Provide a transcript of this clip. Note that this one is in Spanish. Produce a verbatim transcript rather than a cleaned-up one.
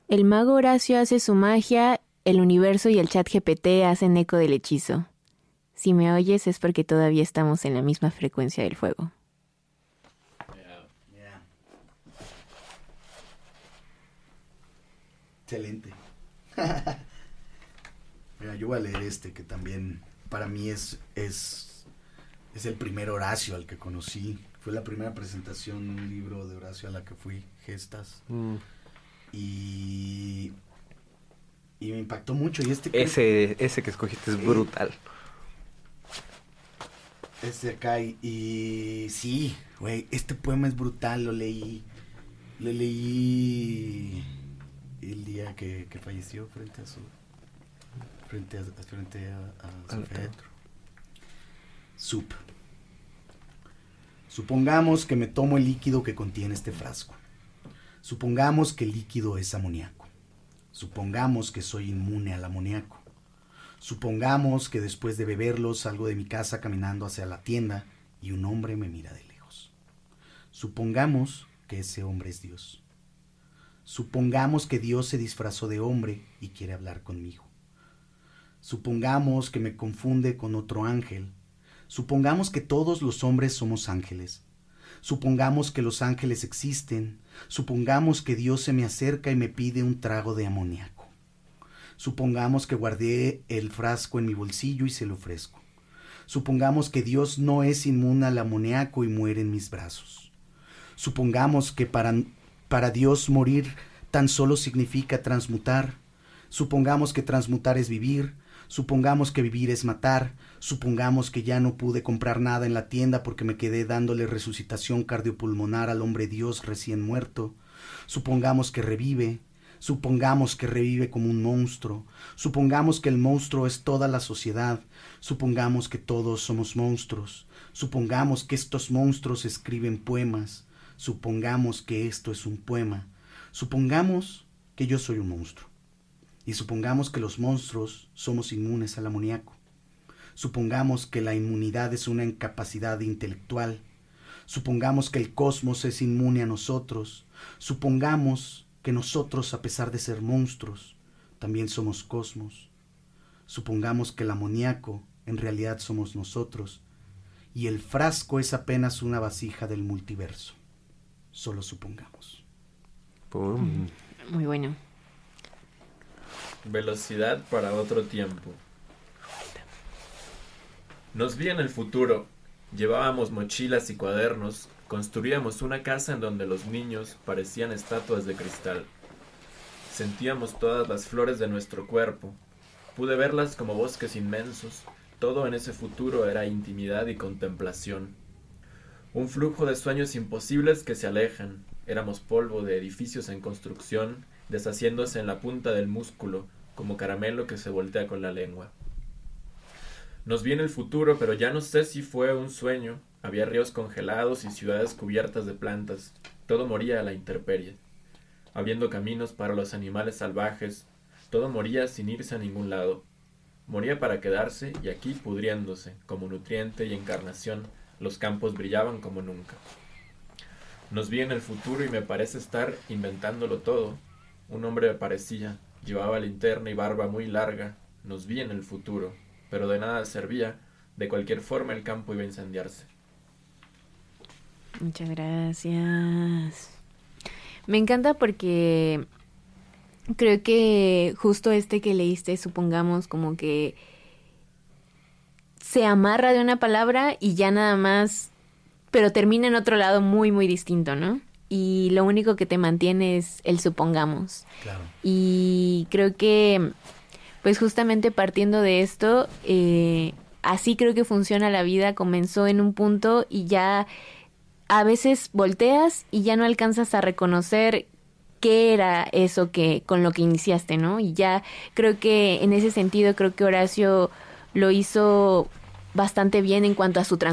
El mago Horacio hace su magia, el universo y el chat G P T hacen eco del hechizo. Si me oyes es porque todavía estamos en la misma frecuencia del fuego. Yeah, yeah. Excelente. Mira, yo voy a leer este que también para mí es, es, es el primer Horacio al que conocí. Fue la primera presentación de un libro de Horacio a la que fui, Gestas. Mm. Y, y me impactó mucho. Y este ese, que, ese que escogiste es eh, brutal. Este acá, y, y sí, güey, este poema es brutal, lo leí, lo leí el día que, que falleció frente a su, frente a, frente a, a su féretro. Sup. Supongamos que me tomo el líquido que contiene este frasco. Supongamos que el líquido es amoníaco. Supongamos que soy inmune al amoníaco. Supongamos que después de beberlo salgo de mi casa caminando hacia la tienda y un hombre me mira de lejos. Supongamos que ese hombre es Dios. Supongamos que Dios se disfrazó de hombre y quiere hablar conmigo. Supongamos que me confunde con otro ángel. Supongamos que todos los hombres somos ángeles. Supongamos que los ángeles existen. Supongamos que Dios se me acerca y me pide un trago de amoníaco. Supongamos que guardé el frasco en mi bolsillo y se lo ofrezco. Supongamos que Dios no es inmune al amoníaco y muere en mis brazos. Supongamos que para, para Dios morir tan solo significa transmutar. Supongamos que transmutar es vivir. Supongamos que vivir es matar. Supongamos que ya no pude comprar nada en la tienda porque me quedé dándole resucitación cardiopulmonar al hombre Dios recién muerto. Supongamos que revive. Supongamos que revive como un monstruo. Supongamos que el monstruo es toda la sociedad. Supongamos que todos somos monstruos. Supongamos que estos monstruos escriben poemas. Supongamos que esto es un poema. Supongamos que yo soy un monstruo. Y supongamos que los monstruos somos inmunes al amoníaco. Supongamos que la inmunidad es una incapacidad intelectual. Supongamos que el cosmos es inmune a nosotros. Supongamos que nosotros, a pesar de ser monstruos, también somos cosmos. Supongamos que el amoníaco en realidad somos nosotros y el frasco es apenas una vasija del multiverso. Solo supongamos. Pum. Muy bueno. Velocidad para otro tiempo. Nos vi en el futuro. Llevábamos mochilas y cuadernos. Construíamos una casa en donde los niños parecían estatuas de cristal. Sentíamos todas las flores de nuestro cuerpo. Pude verlas como bosques inmensos. Todo en ese futuro era intimidad y contemplación. Un flujo de sueños imposibles que se alejan. Éramos polvo de edificios en construcción, deshaciéndose en la punta del músculo, como caramelo que se voltea con la lengua. Nos vi en el futuro, pero ya no sé si fue un sueño. Había ríos congelados y ciudades cubiertas de plantas. Todo moría a la intemperie. Habiendo caminos para los animales salvajes, todo moría sin irse a ningún lado. Moría para quedarse y aquí pudriéndose, como nutriente y encarnación, los campos brillaban como nunca. Nos vi en el futuro y me parece estar inventándolo todo. Un hombre me parecía, llevaba linterna y barba muy larga. Nos vi en el futuro, pero de nada servía. De cualquier forma el campo iba a incendiarse. Muchas gracias. Me encanta porque creo que justo este que leíste, supongamos como que se amarra de una palabra y ya nada más, pero termina en otro lado muy, muy distinto, ¿no? Y lo único que te mantiene es el supongamos. Claro. Y creo que, pues justamente partiendo de esto, eh, así creo que funciona la vida. Comenzó en un punto y ya a veces volteas y ya no alcanzas a reconocer qué era eso que con lo que iniciaste, ¿no? Y ya creo que en ese sentido, creo que Horacio lo hizo bastante bien en cuanto a su transformación.